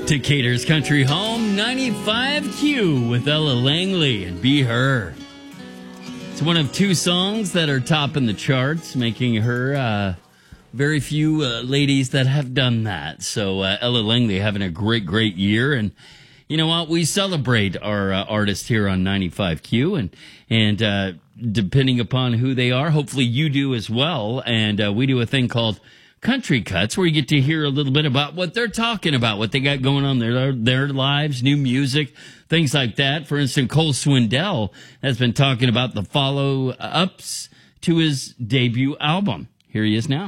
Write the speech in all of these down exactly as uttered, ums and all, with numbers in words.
Decatur's Country Home, ninety-five Q with Ella Langley and Be Her. It's one of two songs that are topping the charts, making her uh, very few uh, ladies that have done that. So uh, Ella Langley having a great, great year. And you know what? We celebrate our uh, artists here on ninety-five Q. And, and uh, depending upon who they are, hopefully you do as well. And uh, we do a thing called Country Cuts, where you get to hear a little bit about what they're talking about, what they got going on in their, their lives, new music, things like that. For instance, Cole Swindell has been talking about the follow-ups to his debut album. Here he is now.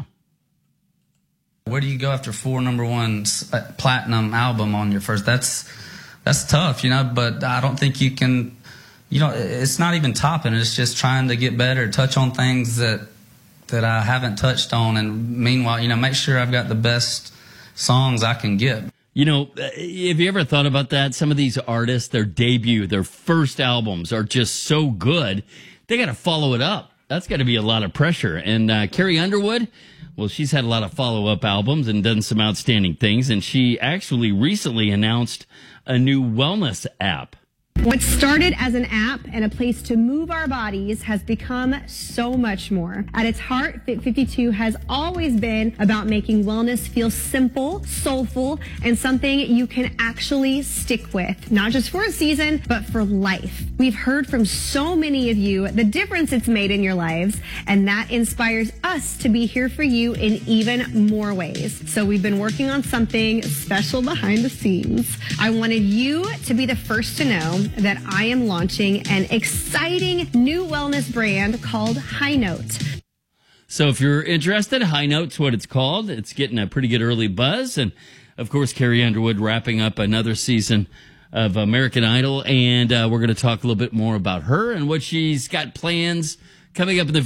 Where do you go after four number ones, uh, platinum album on your first? That's that's tough, you know, but I don't think you can, you know, it's not even topping. It's just trying to get better, touch on things that that I haven't touched on, and meanwhile, you know, make sure I've got the best songs I can get. You know, have you ever thought about that? Some of these artists, their debut, their first albums are just so good, they got to follow it up. That's got to be a lot of pressure. And uh, Carrie Underwood, well, she's had a lot of follow-up albums and done some outstanding things, and she actually recently announced a new wellness app. What started as an app and a place to move our bodies has become so much more. At its heart, Fit fifty-two has always been about making wellness feel simple, soulful, and something you can actually stick with, not just for a season, but for life. We've heard from so many of you the difference it's made in your lives, and that inspires us to be here for you in even more ways. So we've been working on something special behind the scenes. I wanted you to be the first to know that I am launching an exciting new wellness brand called High Note. So if you're interested, High Note's what it's called. It's getting a pretty good early buzz. And, of course, Carrie Underwood wrapping up another season of American Idol. And uh, we're going to talk a little bit more about her and what she's got plans coming up in the